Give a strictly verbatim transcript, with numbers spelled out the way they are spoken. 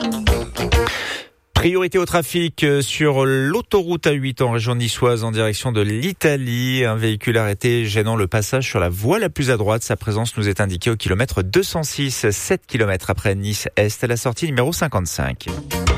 Priorité au trafic sur l'autoroute A huit en région niçoise en direction de l'Italie. Un véhicule arrêté gênant le passage sur la voie la plus à droite. Sa présence nous est indiquée au kilomètre deux cent six, sept kilomètres après Nice-Est à la sortie numéro cinquante-cinq.